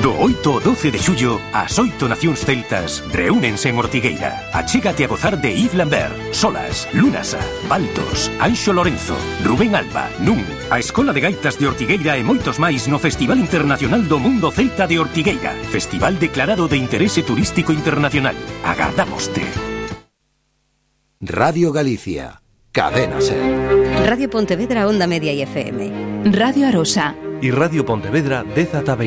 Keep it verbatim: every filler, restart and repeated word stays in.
Do oito ao doce de xullo, as oito nacións celtas reúnense en Ortigueira. Achégate a gozar de Yves Lambert, Solas, Lunasa, Baltos, Anxo Lorenzo, Rubén Alba, Nun, a Escola de Gaitas de Ortigueira e moitos máis no Festival Internacional do Mundo Celta de Ortigueira. Festival declarado de interese turístico internacional. Agardámoste. Radio Galicia, Cadena Ser. Radio Pontevedra, Onda Media y F M. Radio Arosa y Radio Pontevedra, dez ata